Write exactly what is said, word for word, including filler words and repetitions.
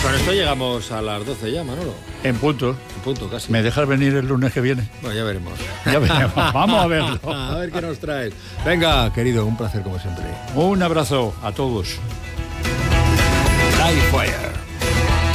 Con esto llegamos a las doce ya, Manolo. En punto. En punto, casi. ¿Me dejas venir el lunes que viene? Bueno, ya veremos. Ya veremos. Vamos a verlo. A ver qué nos traes. Venga, querido, un placer como siempre. Un abrazo a todos. Livewire.